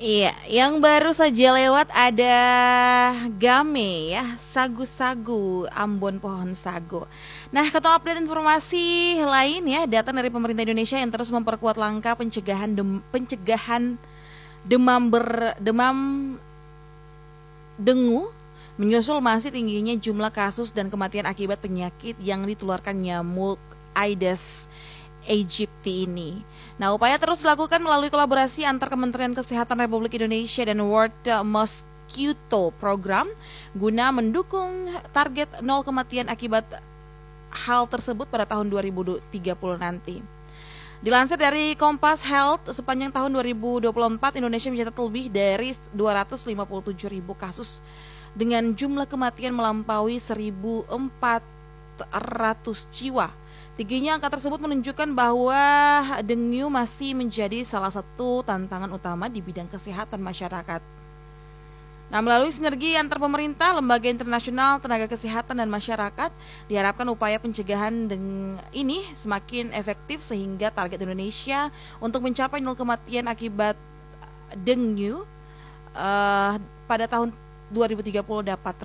Iya, yang baru saja lewat ada Game ya, sagu-sagu, Ambon pohon sagu. Nah, ketua update informasi lain ya, data dari pemerintah Indonesia yang terus memperkuat langkah pencegahan demam dengu menyusul masih tingginya jumlah kasus dan kematian akibat penyakit yang ditularkan nyamuk Aedes aegypti ini. Nah, upaya terus dilakukan melalui kolaborasi antar Kementerian Kesehatan Republik Indonesia dan World Mosquito Program guna mendukung target nol kematian akibat hal tersebut pada tahun 2030 nanti. Dilansir dari Kompas Health, sepanjang tahun 2024 Indonesia mencatat lebih dari 257.000 kasus dengan jumlah kematian melampaui 1.400 jiwa. Tingginya angka tersebut menunjukkan bahwa dengue masih menjadi salah satu tantangan utama di bidang kesehatan masyarakat. Nah, melalui sinergi antar pemerintah, lembaga internasional, tenaga kesehatan, dan masyarakat, diharapkan upaya pencegahan ini semakin efektif sehingga target Indonesia untuk mencapai nol kematian akibat dengue pada tahun 2030 dapat